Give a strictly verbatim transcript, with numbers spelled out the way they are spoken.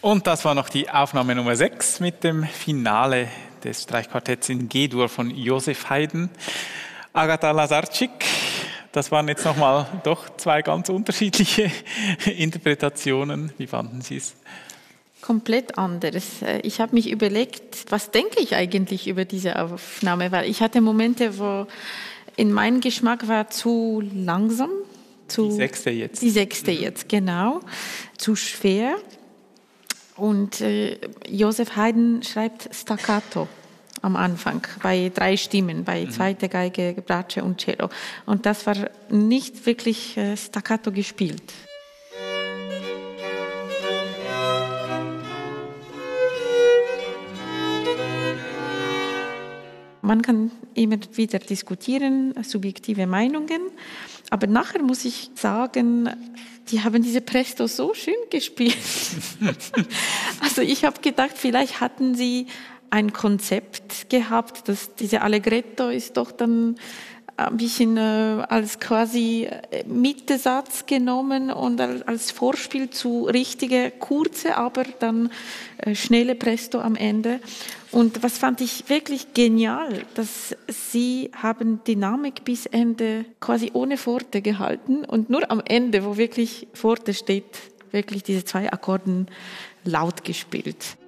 Und das war noch die Aufnahme Nummer sechs mit dem Finale des Streichquartetts in G-Dur von Josef Haydn. Agata Lazarczyk, das waren jetzt nochmal doch zwei ganz unterschiedliche Interpretationen. Wie fanden Sie es? Komplett anderes. Ich habe mich überlegt, was denke ich eigentlich über diese Aufnahme, weil ich hatte Momente, wo in meinem Geschmack war zu langsam. Zu, die sechste jetzt. Die sechste jetzt, genau. Zu schwer. Und äh, Josef Haydn schreibt Staccato am Anfang, bei drei Stimmen, bei zweite Geige, Bratsche und Cello. Und das war nicht wirklich äh, Staccato gespielt. Man kann immer wieder diskutieren, subjektive Meinungen, aber nachher muss ich sagen, die haben diese Presto so schön gespielt. Also ich habe gedacht, vielleicht hatten sie ein Konzept gehabt, dass diese Allegretto ist doch dann ein bisschen äh, als quasi Mittesatz genommen und als Vorspiel zu richtige, kurze, aber dann äh, schnelle Presto am Ende. Und was fand ich wirklich genial, dass sie haben Dynamik bis Ende quasi ohne Forte gehalten und nur am Ende, wo wirklich Forte steht, wirklich diese zwei Akkorden laut gespielt.